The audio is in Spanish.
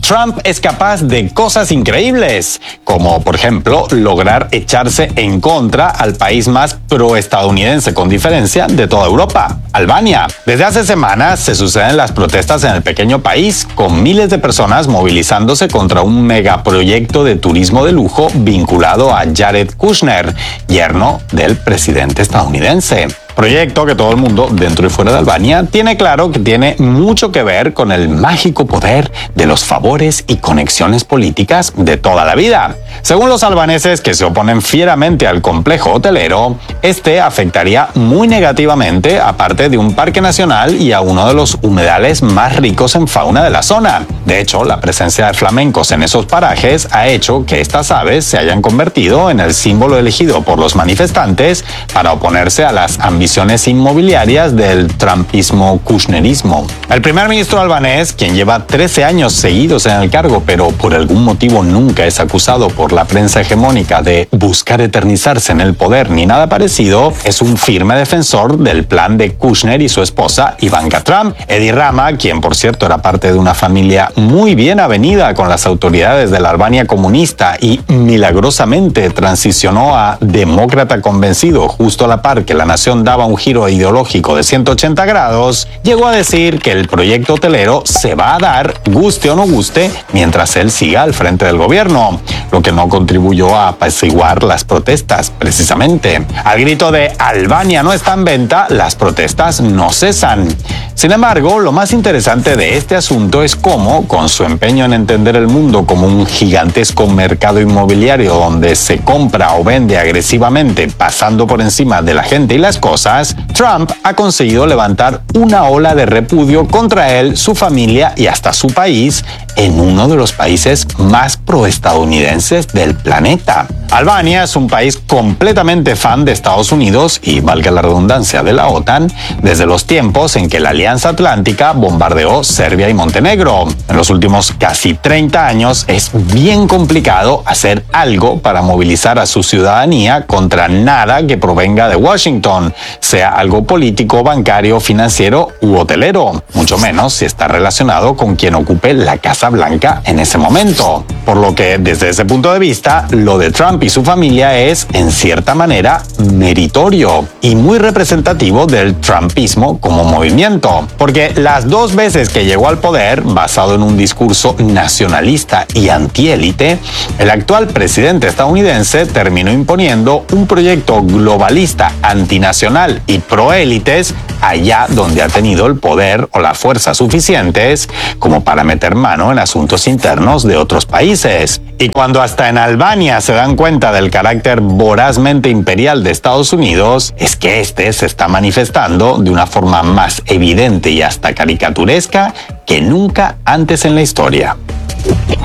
Trump es capaz de cosas increíbles, como por ejemplo lograr echarse en contra al país más proestadounidense con diferencia de toda Europa, Albania. Desde hace semanas se suceden las protestas en el pequeño país, con miles de personas movilizándose contra un megaproyecto de turismo de lujo vinculado a Jared Kushner, yerno del presidente estadounidense. Proyecto que todo el mundo, dentro y fuera de Albania, tiene claro que tiene mucho que ver con el mágico poder de los favores y conexiones políticas de toda la vida. Según los albaneses, que se oponen fieramente al complejo hotelero, este afectaría muy negativamente a parte de un parque nacional y a uno de los humedales más ricos en fauna de la zona. De hecho, la presencia de flamencos en esos parajes ha hecho que estas aves se hayan convertido en el símbolo elegido por los manifestantes para oponerse a las ambiciones inmobiliarias del trumpismo kushnerismo. El primer ministro albanés, quien lleva 13 años seguidos en el cargo, pero por algún motivo nunca es acusado por la prensa hegemónica de buscar eternizarse en el poder ni nada parecido, es un firme defensor del plan de Kushner y su esposa Ivanka Trump. Edi Rama, quien por cierto era parte de una familia muy bien avenida con las autoridades de la Albania comunista y milagrosamente transicionó a demócrata convencido justo a la par que la nación daba un giro ideológico de 180 grados, llegó a decir que el proyecto hotelero se va a dar, guste o no guste, mientras él siga al frente del gobierno, lo que no contribuyó a apaciguar las protestas, precisamente. Al grito de Albania no está en venta, las protestas no cesan. Sin embargo, lo más interesante de este asunto es cómo, con su empeño en entender el mundo como un gigantesco mercado inmobiliario donde se compra o vende agresivamente pasando por encima de la gente y las cosas, Trump ha conseguido levantar una ola de repudio contra él, su familia y hasta su país en uno de los países más proestadounidenses del planeta. Albania es un país completamente fan de Estados Unidos y, valga la redundancia, de la OTAN, desde los tiempos en que la Alianza Atlántica bombardeó Serbia y Montenegro. En los últimos casi 30 años es bien complicado hacer algo para movilizar a su ciudadanía contra nada que provenga de Washington, sea algo político, bancario, financiero u hotelero, mucho menos si está relacionado con quien ocupe la Casa Blanca en ese momento. Por lo que, desde ese punto de vista, lo de Trump y su familia es, en cierta manera, meritorio y muy representativo del trumpismo como movimiento, porque las dos veces que llegó al poder, basado en un discurso nacionalista y antiélite, el actual presidente estadounidense terminó imponiendo un proyecto globalista, antinacional y proélites allá donde ha tenido el poder o la fuerza suficientes como para meter mano en asuntos internos de otros países. Y cuando hasta en Albania se dan cuenta del carácter vorazmente imperial de Estados Unidos, es que este se está manifestando de una forma más evidente y hasta caricaturesca que nunca antes en la historia.